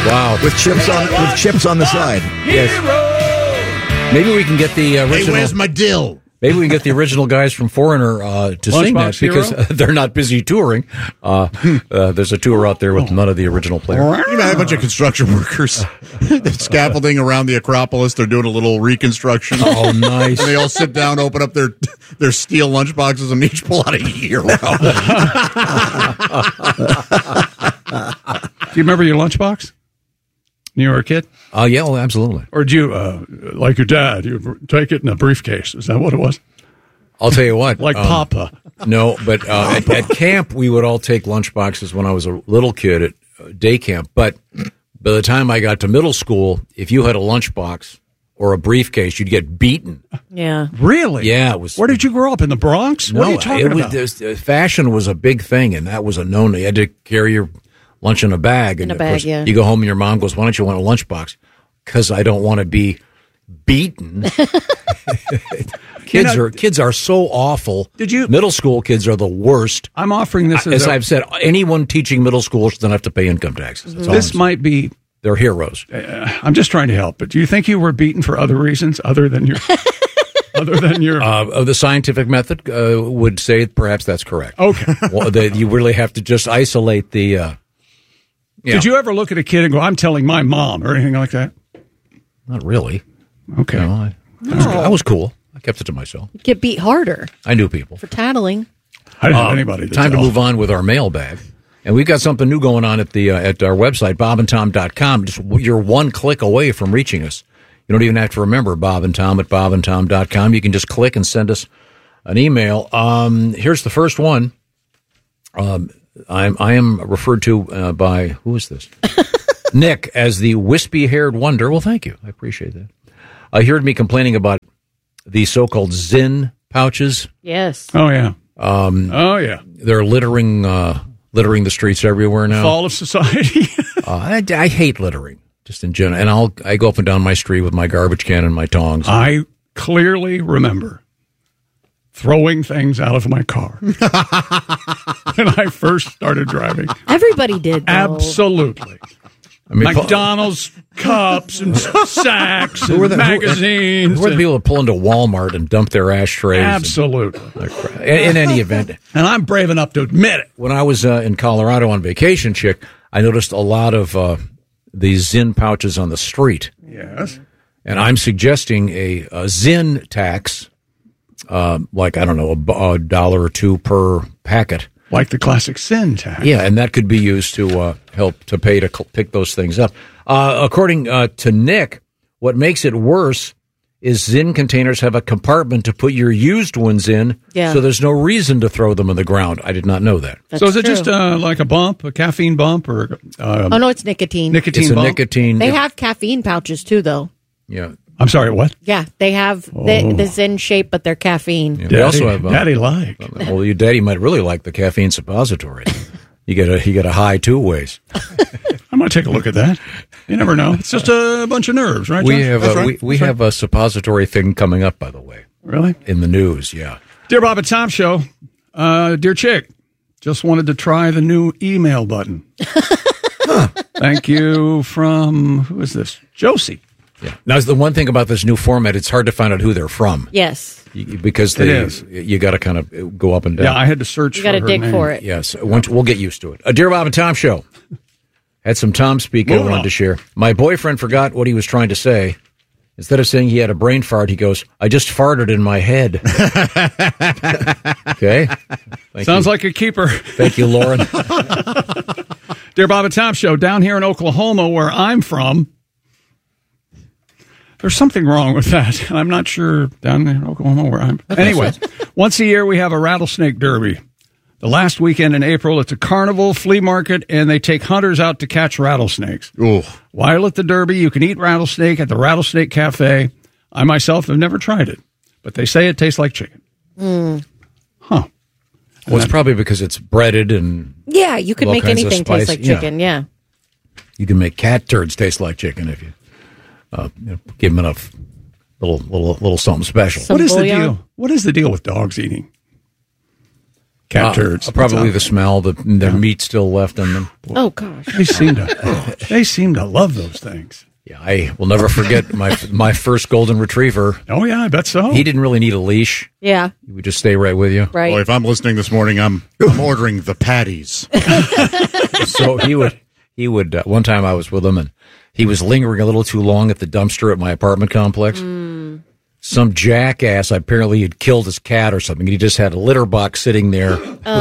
Wow. With chips on the side. Yes. Maybe we can get the original. Hey, where's my dill? Maybe we can get the original guys from Foreigner to sing that because they're not busy touring. There's a tour out there with none of the original players. You know, a bunch of construction workers scaffolding around the Acropolis. They're doing a little reconstruction. Oh, nice. And they all sit down, open up their steel lunchboxes, and each pull out a hero. Do you remember your lunchbox when you were a kid? Yeah, well, absolutely. Or did you, like your dad, you take it in a briefcase? Is that what it was? I'll tell you what. Like Papa. No, but at camp, we would all take lunchboxes when I was a little kid at day camp. But by the time I got to middle school, if you had a lunchbox or a briefcase, you'd get beaten. Yeah. Really? Yeah. It was. Where did you grow up? In the Bronx? What are you talking about? Fashion was a big thing, and that was a known. You had to carry your lunch in a bag. In and a bag, yeah. You go home and your mom goes, "Why don't you want a lunchbox?" Because I don't want to be beaten. Kids are so awful. Middle school kids are the worst. I'm offering this as I've said. Anyone teaching middle school doesn't have to pay income taxes. This might be. They're heroes. I'm just trying to help. But do you think you were beaten for other reasons other than your? The scientific method would say perhaps that's correct. Okay. Well, you really have to just isolate the. Did you ever look at a kid and go, "I'm telling my mom" or anything like that? Not really. Okay. No, I was cool. I kept it to myself. You'd get beat harder. I knew people. For tattling. I didn't have anybody to Time tell. to move on with our mailbag. And we've got something new going on at our website, bobandtom.com. Just you're one click away from reaching us. You don't even have to remember Bob and Tom at bobandtom.com. You can just click and send us an email. Here's the first one. I am referred to by, who is this? Nick, as the wispy-haired wonder. Well, thank you. I appreciate that. He heard me complaining about the so-called Zyn pouches. Yes. Oh, yeah. Yeah. They're littering the streets everywhere now. Fall of society. I hate littering, just in general. And I go up and down my street with my garbage can and my tongs. I clearly remember throwing things out of my car when I first started driving. Everybody did, though. Absolutely. I mean, McDonald's cups and sacks and magazines. Who are the people that pull into Walmart and dump their ashtrays? Absolutely. In any event. And I'm brave enough to admit it. When I was in Colorado on vacation, Chick, I noticed a lot of these Zyn pouches on the street. Yes. And I'm suggesting a Zyn tax, like, I don't know, $1 or $2 per packet. Like the classic sin tax. Yeah, and that could be used to help to pay to pick those things up. According to Nick, what makes it worse is Zyn containers have a compartment to put your used ones in, so there's no reason to throw them on the ground. I did not know that. That's so is it true. just like a bump, a caffeine bump? Or oh, no, it's nicotine. Nicotine bump? They have caffeine pouches, too, though. Yeah. I'm sorry, what? Yeah, they have the Zyn shape, but they're caffeine. Yeah, they also have Daddy like. Well, your daddy might really like the caffeine suppository. You get a high 2 ways. I'm going to take a look at that. You never know. It's just a bunch of nerves, right? We Josh? have we have a suppository thing coming up, by the way. Really? In the news, yeah. Dear Bob and Tom Show, dear Chick, just wanted to try the new email button. Thank you from, who is this? Josie. Yeah. Now, the one thing about this new format, it's hard to find out who they're from. Yes. Because you got to kind of go up and down. Yeah, I had to search you for her dig name. For it. Yes. We'll get used to it. Dear Bob and Tom Show. Had some Tom speak I wanted to share. My boyfriend forgot what he was trying to say. Instead of saying he had a brain fart, he goes, "I just farted in my head." Okay. Sounds like a keeper. Thank you, Lauren. Dear Bob and Tom Show, down here in Oklahoma, where I'm from, there's something wrong with that. I'm not sure down there in Oklahoma where I'm. Anyway, once a year we have a rattlesnake derby. The last weekend in April, it's a carnival, flea market, and they take hunters out to catch rattlesnakes. Ooh. While at the derby, you can eat rattlesnake at the Rattlesnake Cafe. I myself have never tried it, but they say it tastes like chicken. Huh. Well, it's probably because it's breaded and yeah, you could make anything taste like chicken. Yeah. You can make cat turds taste like chicken if you give them enough little something special. What is the deal? What is the deal with dogs eating? cat turds. Probably the smell, their meat still left in them. Oh gosh, they seem to love those things. Yeah, I will never forget my first golden retriever. Oh yeah, I bet so. He didn't really need a leash. Yeah, he would just stay right with you. Right. Boy, if I'm listening this morning, I'm ordering the patties. So he would. One time I was with him, and he was lingering a little too long at the dumpster at my apartment complex. Some jackass apparently had killed his cat or something. He just had a litter box sitting there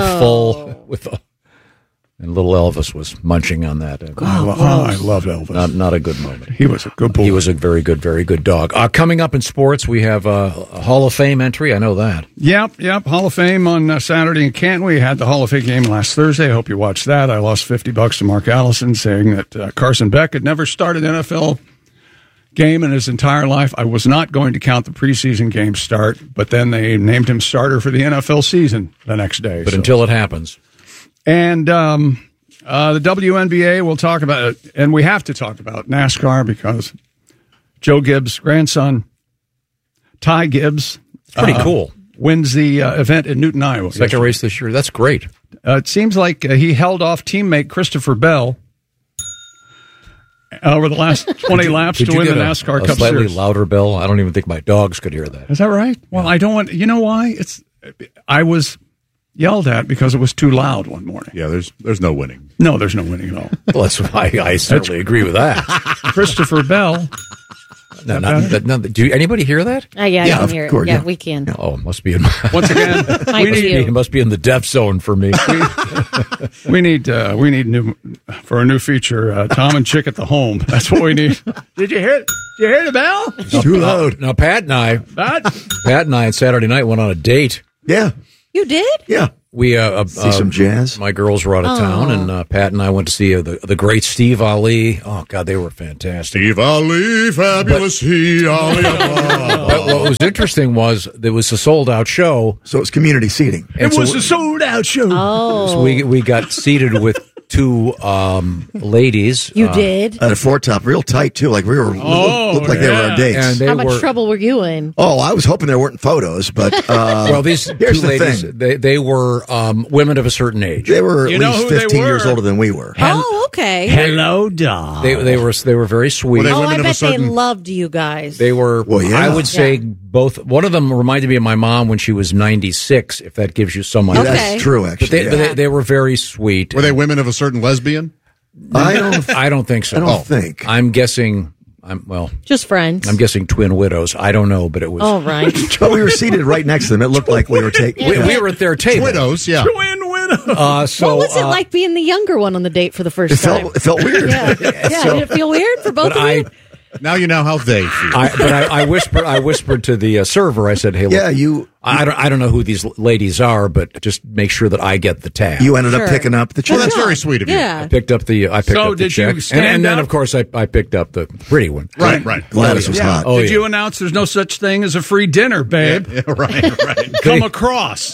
and little Elvis was munching on that. I love Elvis. Not a good moment. He was a good boy. He was a very good dog. Coming up in sports, we have a Hall of Fame entry. I know that. Yep. Hall of Fame on Saturday in Canton. We had the Hall of Fame game last Thursday. I hope you watched that. I lost $50 to Mark Allison saying that Carson Beck had never started an NFL game in his entire life. I was not going to count the preseason game start, but then they named him starter for the NFL season the next day. But until it happens. And the WNBA, we'll talk about it, and we have to talk about NASCAR because Joe Gibbs' grandson, Ty Gibbs, pretty cool, wins the event in Newton, Iowa. Second race this year. That's great. It seems like he held off teammate Christopher Bell over the last 20 laps to win the NASCAR Cup slightly Series. Louder bell. I don't even think my dogs could hear that. Is that right? Well, I don't want. You know why? I was yelled at because it was too loud one morning. Yeah, there's no winning. No, there's no winning at all. Well, that's why I certainly agree with that. Christopher Bell. Do anybody hear that? Yeah, I can hear it. Yeah, we can. Oh, it must be in my, once again. It must be in the deaf zone for me. we need for a new feature. Tom and Chick at the home. That's what we need. Did you hear the bell? It's too loud. Now, Pat and I on Saturday night went on a date. Yeah. You did? Yeah. We see some jazz. My girls were out of town, and Pat and I went to see the great Steve Ali. Oh God, they were fantastic. Steve Ali, fabulous Ali. What was interesting was there was a sold out show, so it's community seating. It was a sold out show. Oh, so we got seated with two ladies. You did? At a four top, real tight too. Like we were looked like they were our dates. And how much trouble were you in? Oh, I was hoping there weren't photos, but well, these two ladies, they were women of a certain age. They were at least 15 years older than we were. Oh, okay. Hello, dog. They were very sweet. I bet they loved you guys. They were. Well, yeah. I would say both. One of them reminded me of my mom when she was 96. If that gives you some idea. That's true, actually. But they were very sweet. Were they women of a certain lesbian? I don't think so. I don't think. I'm guessing. Just friends. I'm guessing twin widows. I don't know, but it was. All right. But we were seated right next to them. It looked like we were taking. We were at their table. Widows, yeah. Twin widows. So, what was it like being the younger one on the date for the first time? It felt weird. Yeah. Did it feel weird for both of you? Now you know how they feel. I whispered to the server. I said, "Hey, look, I don't know who these ladies are, but just make sure that I get the tab." You ended up picking up the check. Well, that's very sweet of you. Yeah. I picked up the check, and then of course I picked up the pretty one. Right. Gladys was hot. Did you announce there's no such thing as a free dinner, babe? Yeah, right. Come across.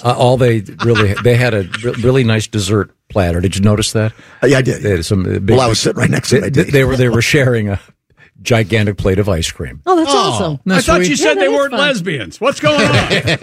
They had a really nice dessert platter. Did you notice that? Yeah, I did. They had some I was sitting right next to my date. They were sharing a gigantic plate of ice cream. Oh, that's awesome. I thought you said they weren't lesbians. What's going on?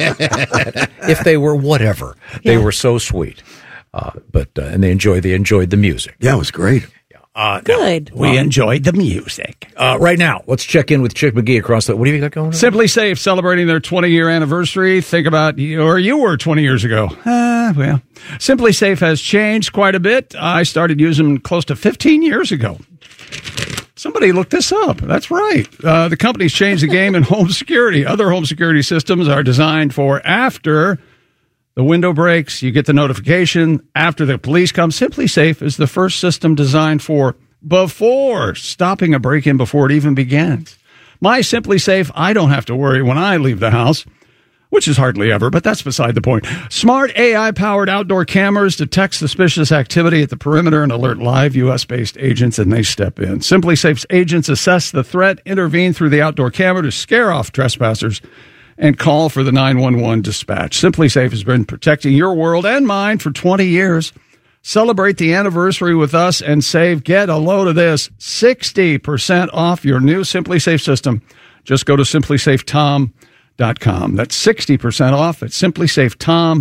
If they were, whatever. They were so sweet. And they enjoyed the music. Yeah, it was great. Good. We enjoyed the music. Right now, let's check in with Chick McGee across the. What do you got going on? Simply Safe celebrating their 20-year anniversary. Think about you were 20 years ago. Well, Simply Safe has changed quite a bit. I started using them close to 15 years ago. Somebody looked this up. That's right. The company's changed the game in home security. Other home security systems are designed for after the window breaks, you get the notification. After the police come, Simply Safe is the first system designed for before stopping a break-in before it even begins. My Simply Safe, I don't have to worry when I leave the house, which is hardly ever, but that's beside the point. Smart AI-powered outdoor cameras detect suspicious activity at the perimeter and alert live U.S.-based agents, and they step in. Simply Safe's agents assess the threat, intervene through the outdoor camera to scare off trespassers, and call for the 911 dispatch. Simply Safe has been protecting your world and mine for 20 years. Celebrate the anniversary with us and save. Get a load of this, 60% off your new Simply Safe system. Just go to simplysafetom.com. That's 60% off at simplysafetom.com.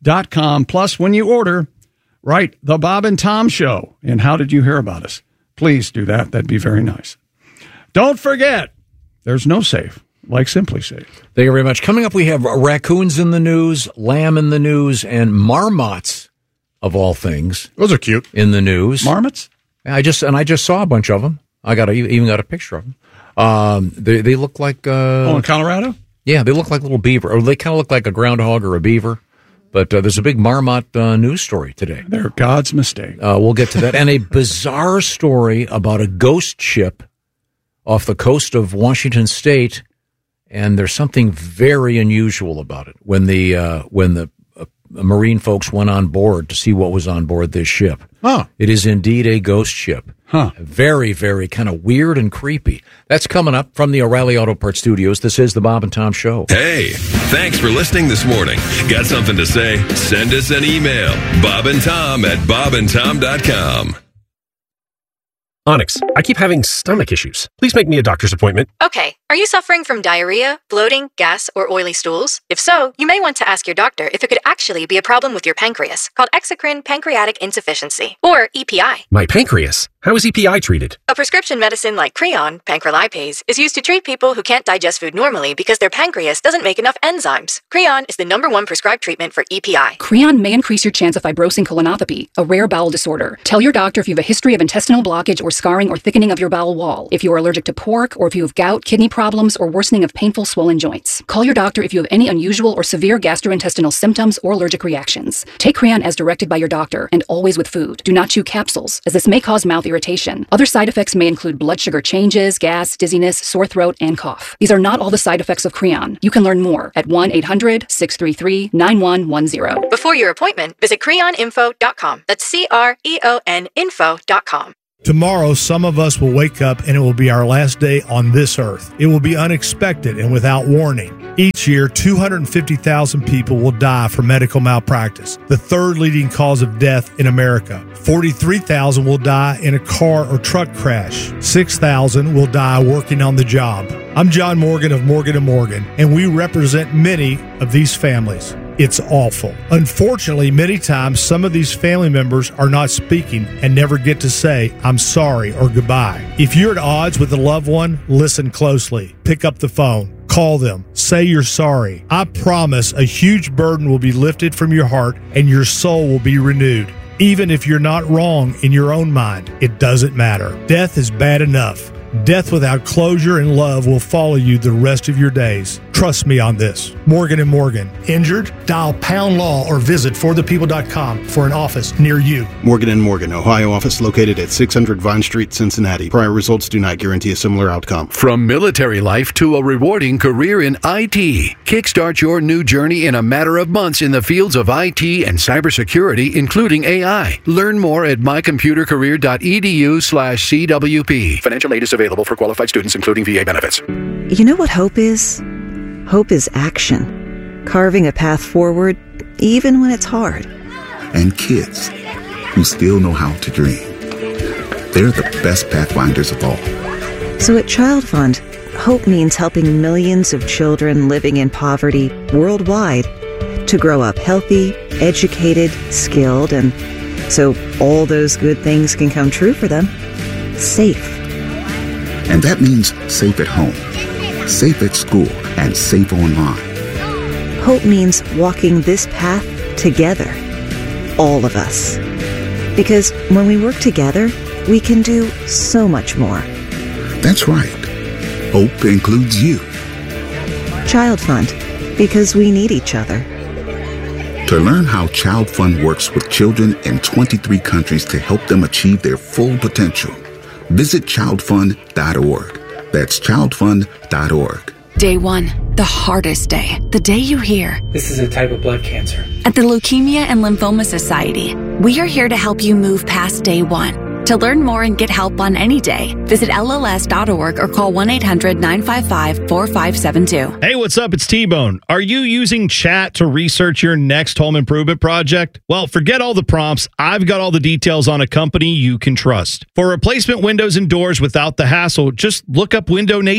BobandTom.com. Plus, when you order, write The Bob and Tom Show. And how did you hear about us? Please do that. That'd be very nice. Don't forget, there's no safe like Simply Safe. Thank you very much. Coming up, we have raccoons in the news, lamb in the news, and marmots, of all things. Those are cute. In the news. Marmots? I just saw a bunch of them. I even got a picture of them. They look like... in Colorado? Yeah, they look like little beaver. Or they kind of look like a groundhog or a beaver. But there's a big marmot news story today. They're God's mistake. We'll get to that. And a bizarre story about a ghost ship off the coast of Washington State. And there's something very unusual about it. When the Marine folks went on board to see what was on board this ship. Huh. It is indeed a ghost ship. Huh. Very, very kind of weird and creepy. That's coming up from the O'Reilly Auto Parts Studios. This is the Bob and Tom Show. Hey, thanks for listening this morning. Got something to say? Send us an email. bobandtom@bobandtom.com. Onyx, I keep having stomach issues. Please make me a doctor's appointment. Okay, are you suffering from diarrhea, bloating, gas, or oily stools? If so, you may want to ask your doctor if it could actually be a problem with your pancreas, called exocrine pancreatic insufficiency, or EPI. My pancreas? How is EPI treated? A prescription medicine like Creon, pancrelipase, is used to treat people who can't digest food normally because their pancreas doesn't make enough enzymes. Creon is the #1 prescribed treatment for EPI. Creon may increase your chance of fibrosing colonopathy, a rare bowel disorder. Tell your doctor if you have a history of intestinal blockage or scarring or thickening of your bowel wall, if you are allergic to pork, or if you have gout, kidney problems, or worsening of painful swollen joints. Call your doctor if you have any unusual or severe gastrointestinal symptoms or allergic reactions. Take Creon as directed by your doctor, and always with food. Do not chew capsules, as this may cause mouth irritation. Other side effects may include blood sugar changes, gas, dizziness, sore throat, and cough. These are not all the side effects of Creon. You can learn more at 1-800-633-9110. Before your appointment, visit creoninfo.com. That's CREON info.com. Tomorrow, some of us will wake up and it will be our last day on this earth. It will be unexpected and without warning. Each year, 250,000 people will die from medical malpractice, the third leading cause of death in America. 43,000 will die in a car or truck crash. 6,000 will die working on the job. I'm John Morgan of Morgan & Morgan, and we represent many of these families. It's awful. Unfortunately, many times some of these family members are not speaking and never get to say, I'm sorry or goodbye. If you're at odds with a loved one, listen closely. Pick up the phone. Call them. Say you're sorry. I promise a huge burden will be lifted from your heart and your soul will be renewed. Even if you're not wrong in your own mind, it doesn't matter. Death is bad enough. Death without closure and love will follow you the rest of your days. Trust me on this. Morgan & Morgan. Injured? Dial pound law or visit forthepeople.com for an office near you. Morgan & Morgan, Ohio office located at 600 Vine Street, Cincinnati. Prior results do not guarantee a similar outcome. From military life to a rewarding career in IT, kickstart your new journey in a matter of months in the fields of IT and cybersecurity, including AI. Learn more at mycomputercareer.edu/CWP. Financial aid is available for qualified students, including VA benefits. You know what hope is? Hope is action. Carving a path forward, even when it's hard. And kids who still know how to dream. They're the best pathfinders of all. So at Child Fund, hope means helping millions of children living in poverty worldwide to grow up healthy, educated, skilled, and so all those good things can come true for them. Safe. And that means safe at home, safe at school, and safe online. Hope means walking this path together. All of us. Because when we work together, we can do so much more. That's right. Hope includes you. Child Fund. Because we need each other. To learn how Child Fund works with children in 23 countries to help them achieve their full potential, visit childfund.org. That's childfund.org. Day 1, the hardest day. The day you hear, this is a type of blood cancer. At the Leukemia and Lymphoma Society, we are here to help you move past day 1. To learn more and get help on any day, visit LLS.org or call 1-800-955-4572. Hey, what's up? It's T-Bone. Are you using chat to research your next home improvement project? Well, forget all the prompts. I've got all the details on a company you can trust. For replacement windows and doors without the hassle, just look up Window Nation.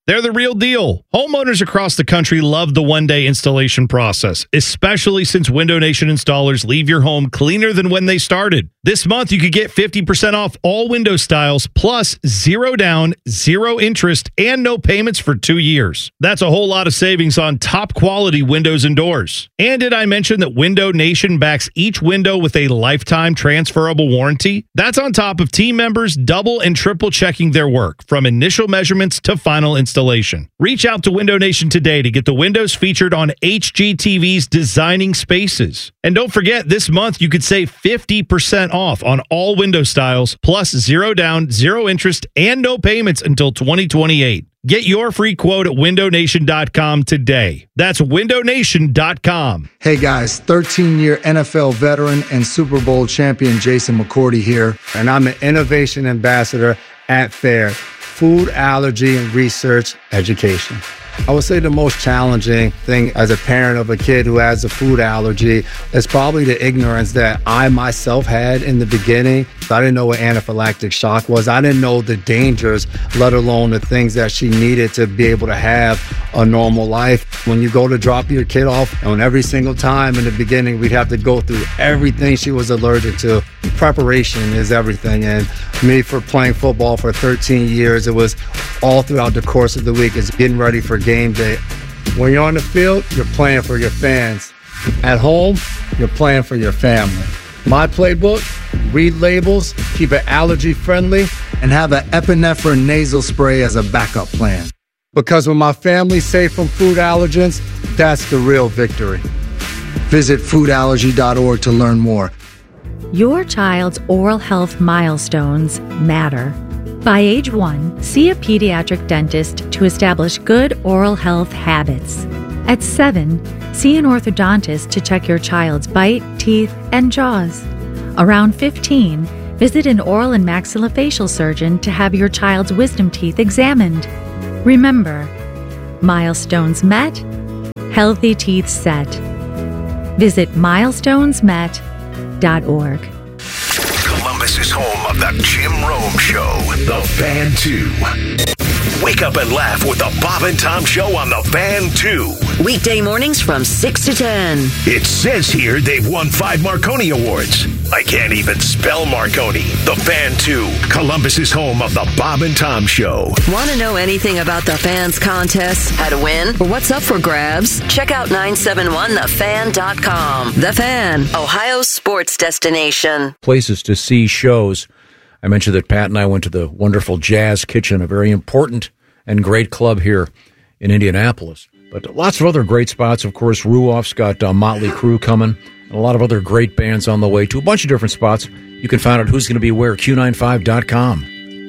They're the real deal. Homeowners across the country love the one-day installation process, especially since Window Nation installers leave your home cleaner than when they started. This month, you could get 50% off all window styles, plus 0 down, 0 interest, and no payments for 2 years. That's a whole lot of savings on top-quality windows and doors. And did I mention that Window Nation backs each window with a lifetime transferable warranty? That's on top of team members double and triple checking their work, from initial measurements to final installation. Reach out to Window Nation today to get the windows featured on HGTV's Designing Spaces. And don't forget, this month you could save 50% off on all window styles, plus 0 down, 0 interest, and no payments until 2028. Get your free quote at windownation.com today. That's windownation.com. Hey guys, 13-year NFL veteran and Super Bowl champion Jason McCourty here, and I'm an innovation ambassador at FAIR, Food Allergy and Research Education. I would say the most challenging thing as a parent of a kid who has a food allergy is probably the ignorance that I myself had in the beginning. I didn't know what anaphylactic shock was. I didn't know the dangers, let alone the things that she needed to be able to have a normal life. When you go to drop your kid off, and every single time in the beginning, we'd have to go through everything she was allergic to. Preparation is everything. And me, for playing football for 13 years, it was all throughout the course of the week. It's getting ready for game day. When you're on the field, you're playing for your fans. At home, you're playing for your family. My playbook: read labels, keep it allergy friendly, and have an epinephrine nasal spray as a backup plan. Because when my family's safe from food allergens, that's the real victory. Visit foodallergy.org to learn more. Your child's oral health milestones matter. By age 1, see a pediatric dentist to establish good oral health habits. At 7, see an orthodontist to check your child's bite, teeth, and jaws. Around 15, visit an oral and maxillofacial surgeon to have your child's wisdom teeth examined. Remember, milestones met, healthy teeth set. Visit milestonesmet.org. Columbus is home of the Jim Rome Show, The Fan 2. Wake up and laugh with the Bob and Tom Show on The Fan 2. Weekday mornings from 6 to 10. It says here they've won 5 Marconi Awards. I can't even spell Marconi. The Fan 2, Columbus is home of the Bob and Tom Show. Want to know anything about the Fans contest, how to win, or what's up for grabs? Check out 971thefan.com. The Fan, Ohio's sports destination. Places to see shows. I mentioned that Pat and I went to the wonderful Jazz Kitchen, a very important and great club here in Indianapolis. But lots of other great spots. Of course, Ruoff's got Motley Crue coming, and a lot of other great bands on the way to a bunch of different spots. You can find out who's going to be where, Q95.com.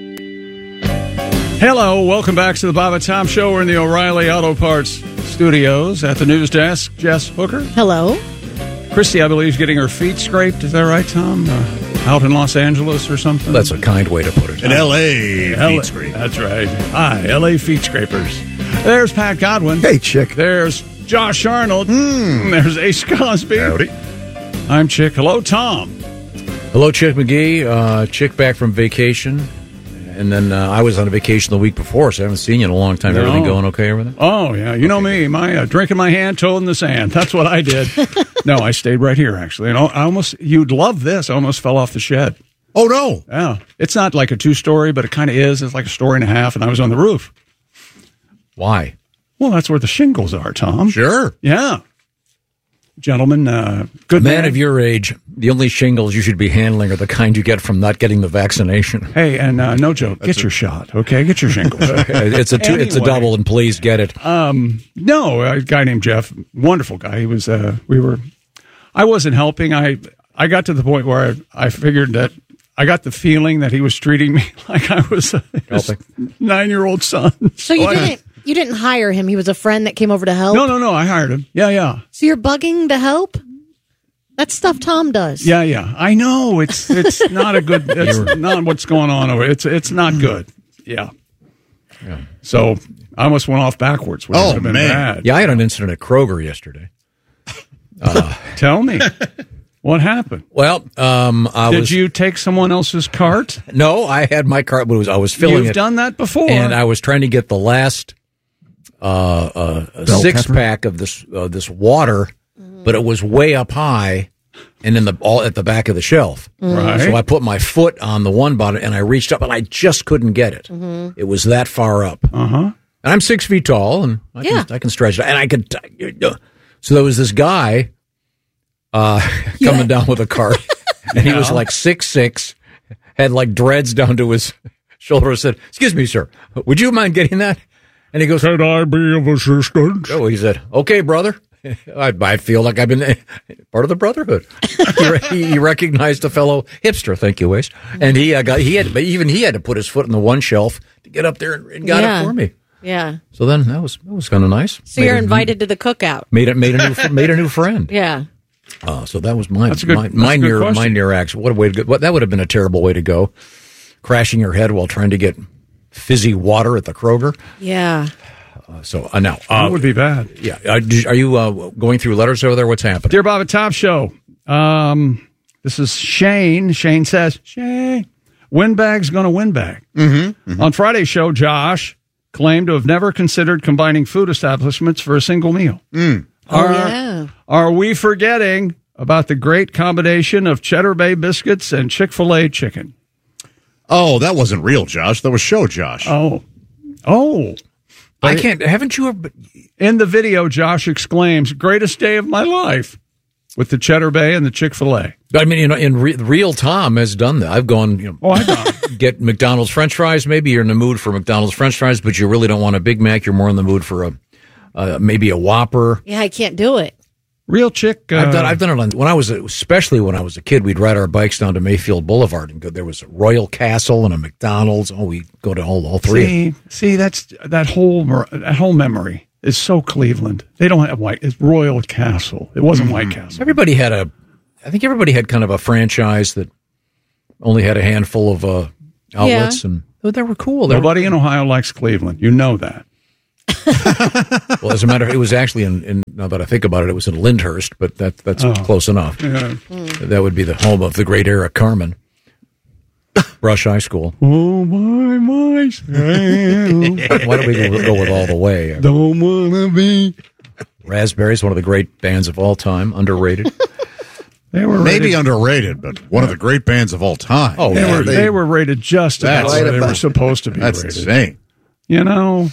Hello, welcome back to the Bob and Tom Show. We're in the O'Reilly Auto Parts studios at the news desk. Jess Hooker. Hello. Christy, I believe, is getting her feet scraped. Is that right, Tom? Out in Los Angeles or something? That's a kind way to put it. An L.A. feet scrape. That's right. Hi, L.A. feet scrapers. There's Pat Godwin. Hey, Chick. There's Josh Arnold. There's Ace Cosby. Howdy. I'm Chick. Hello, Tom. Hello, Chick McGee. Chick back from vacation. And then I was on a vacation the week before, so I haven't seen you in a long time. No. Everything going okay over there? Oh, yeah. You know me. My drink in my hand, toe in the sand. That's what I did. No, I stayed right here, actually. And you'd love this. I almost fell off the shed. Oh, no. Yeah. It's not like a 2-story, but it kind of is. It's like a story and a half, and I was on the roof. Why? Well, that's where the shingles are, Tom. Sure. Yeah. Gentlemen, good man of your age, the only shingles you should be handling are the kind you get from not getting the vaccination. Hey, and no joke, get your shot, okay? Get your shingles. It's a double, and please get it. No, a guy named Jeff, wonderful guy. He was. I wasn't helping. I got to the point where I figured that I got the feeling that he was treating me like I was his 9-year-old son. So you didn't hire him. He was a friend that came over to help? No. I hired him. Yeah. So you're bugging to help? That's stuff Tom does. Yeah. I know. It's not a good, it's not what's going on over. It's not good. Yeah. So I almost went off backwards. Which would have been bad. Yeah, I had an incident at Kroger yesterday. Tell me. What happened? Well, did you take someone else's cart? No, I had my cart, but I was filling it. You've done that before. And I was trying to get the last a six-pack of this water, but it was way up high and at the back of the shelf. Right. So I put my foot on the one bottom, and I reached up, and I just couldn't get it. It was that far up. Uh-huh. And I'm 6 feet tall, and I can stretch it. And I could. So there was this guy coming down with a cart, and he was like 6'6", had like dreads down to his shoulder. I said, "Excuse me, sir, would you mind getting that?" And he goes, "Could I be of assistance?" Oh, he said, "Okay, brother." I feel like I've been part of the brotherhood. He recognized a fellow hipster. Thank you, Waze. And he had to put his foot on the one shelf to get up there and got it for me. Yeah. So then that was kind of nice. So you're invited to the cookout. Made a new friend. Yeah. So that was my my near accident. What a way to go! That would have been a terrible way to go. Crashing your head while trying to get fizzy water at the Kroger. Yeah. So now that would be bad. Yeah. Are you going through letters over there? What's happening? Dear Bob and Tom Show. This is Shane. Shane says, Shane, Windbag's going to Windbag. On Friday's show, Josh claimed to have never considered combining food establishments for a single meal. Are we forgetting about the great combination of Cheddar Bay biscuits and Chick-fil-A chicken? Oh, that wasn't real, Josh. That was show Josh. Oh. I can't. Haven't you ever? In the video, Josh exclaims, "Greatest day of my life," with the Cheddar Bay and the Chick-fil-A. I mean, in real Tom has done that. I've gone, I've gone. Get McDonald's French fries. Maybe you're in the mood for McDonald's French fries, but you really don't want a Big Mac. You're more in the mood for maybe a Whopper. Yeah, I can't do it. Real Chick. I've done it especially when I was a kid. We'd ride our bikes down to Mayfield Boulevard and go. There was a Royal Castle and a McDonald's. Oh, we go to all three. See, that's that whole memory is so Cleveland. They don't have it's Royal Castle. It wasn't White Castle. I think everybody had kind of a franchise that only had a handful of outlets, and they were cool. Nobody in Ohio likes Cleveland. You know that. Well, as a matter of fact, it was actually in now that I think about it, it was in Lyndhurst, but that's close enough. Yeah. That would be the home of the great Eric Carmen. Brush High School. Oh, my myself. Why don't we go with All the Way? Don't wanna be. Raspberries, one of the great bands of all time, underrated. They were maybe underrated, but one of the great bands of all time. Oh, they were rated just about where they were supposed to be rated. That's insane. You know.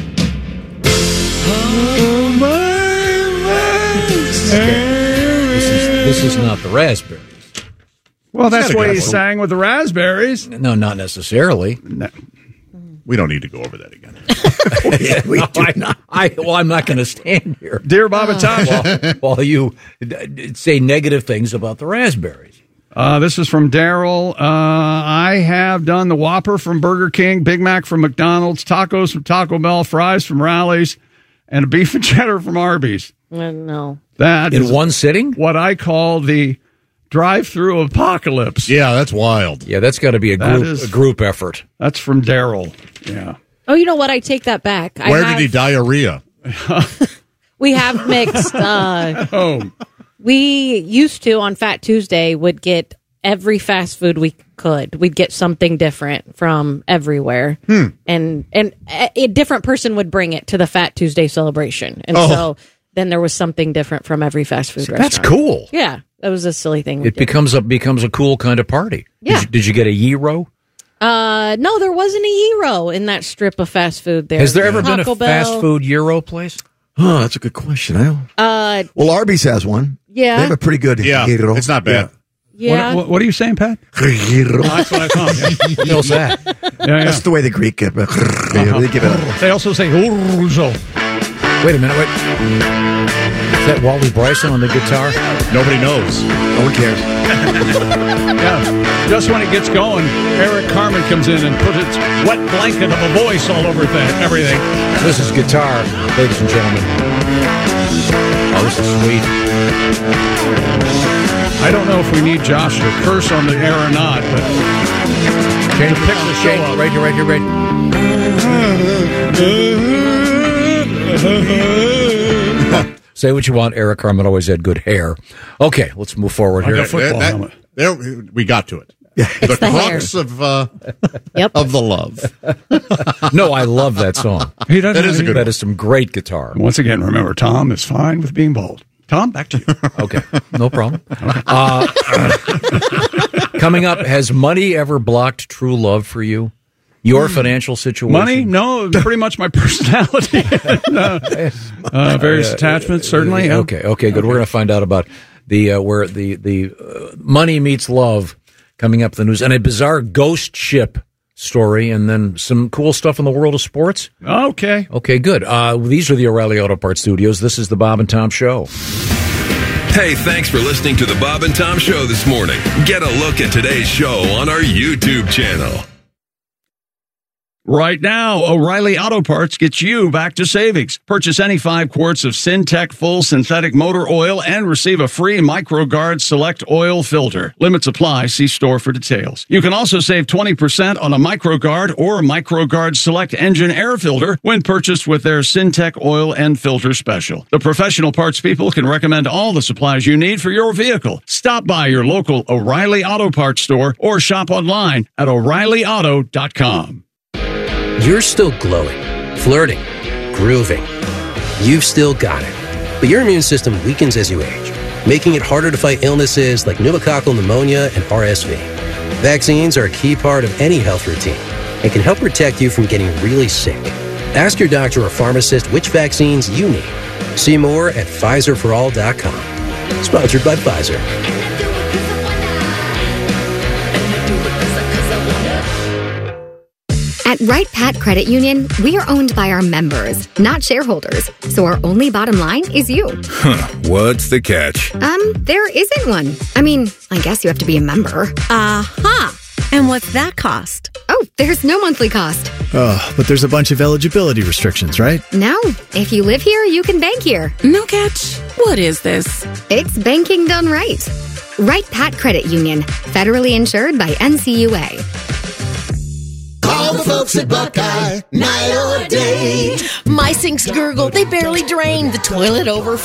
This is not the Raspberries. Well, that's why he sang with the Raspberries. No, not necessarily. No. We don't need to go over that again. I'm not going to stand here. Dear Bob and Tom, while you say negative things about the Raspberries. This is from Daryl. I have done the Whopper from Burger King, Big Mac from McDonald's, tacos from Taco Bell, fries from Rally's, and a beef and cheddar from Arby's. No. That in is one sitting? What I call the drive-through apocalypse. Yeah, that's wild. Yeah, that's got to be a group effort. That's from Daryl. Yeah. Oh, you know what? I take that back. Where did he diarrhea? We have mixed. We used to on Fat Tuesday would get every fast food we could. We'd get something different from everywhere, and a different person would bring it to the Fat Tuesday celebration, and so then there was something different from every fast food restaurant. That's cool. Yeah, that was a silly thing. It becomes a cool kind of party. Yeah. Did you get a gyro? No, there wasn't a gyro in that strip of fast food there. Has there ever been Taco a Bell. fast food gyro place? Oh, that's a good question. Well, Arby's has one. Yeah. They have a pretty good gyro. It's not bad. Yeah. What are you saying, Pat? Gyro. That's what I thought. What was that? Yeah. That's the way the Greek get it. They give it They also say "Urzo." Wait a minute. Is that Wally Bryson on the guitar? Nobody knows. No one cares. Yeah. Just when it gets going, Eric Carmen comes in and puts its wet blanket of a voice all over everything. This is guitar, ladies and gentlemen. Oh, this is sweet. I don't know if we need Josh to curse on the air or not, but Change the show up. Right here. Say what you want. Eric Carmen always had good hair. Okay, let's move forward here. We got to it. The crux of the love. No, I love that song. That is some great guitar. Once again, remember, Tom is fine with being bold. Tom, back to you. Okay, no problem. Coming up, has money ever blocked true love for you? Your financial situation? Money? No, pretty much my personality. Various attachments, certainly. Yeah. Okay, good. We're going to find out about where the money meets love coming up in the news, and a bizarre ghost ship story, and then some cool stuff in the world of sports. Okay, good. These are the O'Reilly Auto Parts Studios. This is the Bob and Tom Show. Hey, thanks for listening to the Bob and Tom Show this morning. Get a look at today's show on our YouTube channel. Right now, O'Reilly Auto Parts gets you back to savings. Purchase any 5 quarts of Syntec full synthetic motor oil and receive a free MicroGuard Select oil filter. Limits apply. See store for details. You can also save 20% on a MicroGuard or MicroGuard Select engine air filter when purchased with their Syntec oil and filter special. The professional parts people can recommend all the supplies you need for your vehicle. Stop by your local O'Reilly Auto Parts store or shop online at O'ReillyAuto.com. You're still glowing, flirting, grooving. You've still got it. But your immune system weakens as you age, making it harder to fight illnesses like pneumococcal pneumonia and RSV. Vaccines are a key part of any health routine and can help protect you from getting really sick. Ask your doctor or pharmacist which vaccines you need. See more at PfizerForAll.com. Sponsored by Pfizer. At Wright Pat Credit Union, we are owned by our members, not shareholders. So our only bottom line is you. What's the catch? There isn't one. I mean, I guess you have to be a member. And what's that cost? Oh, there's no monthly cost. Oh, but there's a bunch of eligibility restrictions, right? No. If you live here, you can bank here. No catch. What is this? It's banking done right. Wright Pat Credit Union, federally insured by NCUA. Call the folks at Buckeye, night or day. My sinks gurgle, they barely drain. The toilet overflows.